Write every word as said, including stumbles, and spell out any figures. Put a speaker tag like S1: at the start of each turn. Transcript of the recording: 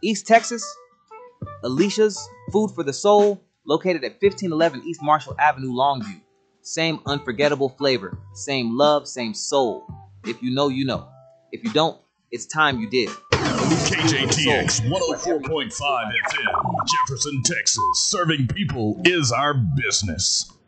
S1: East Texas, Alicia's Food for the Soul, located at fifteen eleven East Marshall Avenue, Longview. Same unforgettable flavor, same love, same soul. If you know, you know. If you don't, it's time you did.
S2: K J T X one oh four point five F M, Jefferson, Texas. Serving people is our business.